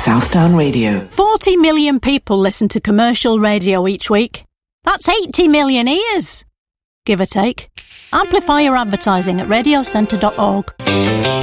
Southdown Radio. 40 million people listen to commercial radio each week. That's 80 million ears, give or take. Amplify your advertising at radiocentre.org.